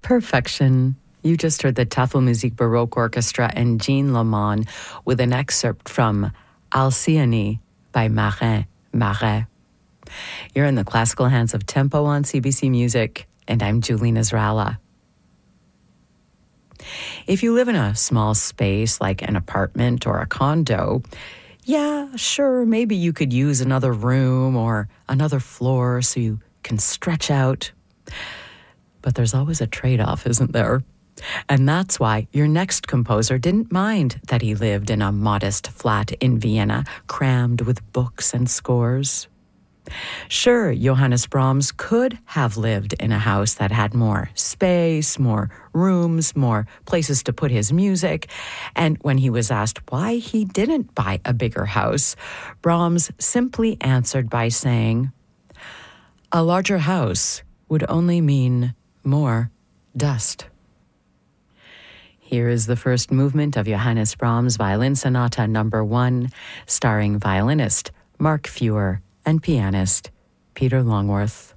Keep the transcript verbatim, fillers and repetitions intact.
Perfection. You just heard the Tafelmusik Baroque Orchestra and Jean Lamont with an excerpt from Alcyone by Marin Marais. You're in the classical hands of Tempo on C B C Music, and I'm Julie Nasrallah. If you live in a small space like an apartment or a condo, yeah, sure, maybe you could use another room or another floor so you can stretch out. But there's always a trade-off, isn't there? And that's why your next composer didn't mind that he lived in a modest flat in Vienna, crammed with books and scores. Sure, Johannes Brahms could have lived in a house that had more space, more rooms, more places to put his music. And when he was asked why he didn't buy a bigger house, Brahms simply answered by saying, "A larger house would only mean more dust." Here is the first movement of Johannes Brahms' Violin Sonata number one, starring violinist Mark Feuer and pianist Peter Longworth.